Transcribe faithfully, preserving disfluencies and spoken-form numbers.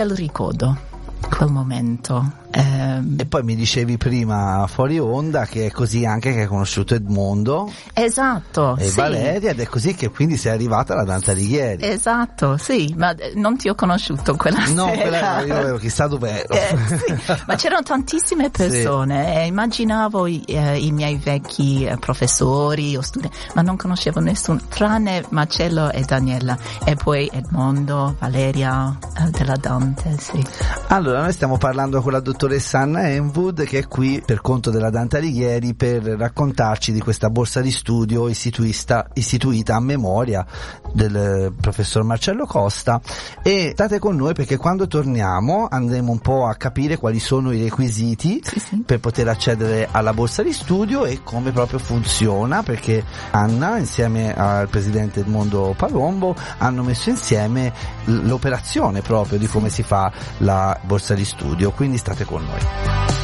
ricordo quel momento. Eh, e poi mi dicevi prima fuori onda che è così anche che hai conosciuto Edmondo esatto e sì. Valeria, ed è così che quindi sei arrivata alla Dante Alighieri. Esatto, sì, ma non ti ho conosciuto quella no, sera. Quella, io avevo chissà dov'ero. Eh, sì. Ma c'erano tantissime persone, sì. E immaginavo i, eh, i miei vecchi eh, professori o studenti, ma non conoscevo nessuno tranne Marcello e Daniela, e poi Edmondo, Valeria eh, della Dante, sì. Allora noi stiamo parlando con la dottoressa Anna Enwood, che è qui per conto della Dante Alighieri per raccontarci di questa borsa di studio istituita, istituita a memoria del professor Marcello Costa, e state con noi perché quando torniamo andremo un po' a capire quali sono i requisiti sì, sì. per poter accedere alla borsa di studio e come proprio funziona, perché Anna insieme al presidente Edmondo Palombo hanno messo insieme l'operazione proprio di come si fa la borsa di studio, quindi state con noi.